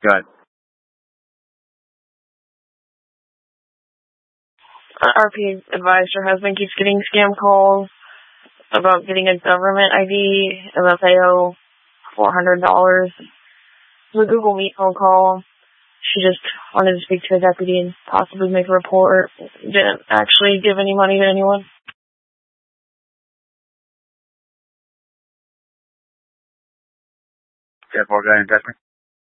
Go ahead. RP advised her husband keeps getting scam calls about getting a government ID, and that they owe $400. It was a Google Meet phone call. She just wanted to speak to a deputy and possibly make a report. Didn't actually give any money to anyone. 10-4, go ahead and test me.